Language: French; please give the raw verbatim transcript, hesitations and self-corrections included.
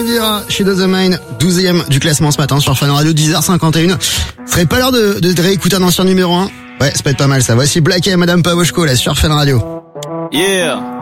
Riviera chez The Mine, douzième du classement ce matin sur Fun Radio, dix heures cinquante et une. Ce serait pas l'heure de, de réécouter un ancien numéro un? Ouais, ça peut être pas mal ça. Voici Black et Madame Pavoshko là sur Fun Radio. Yeah.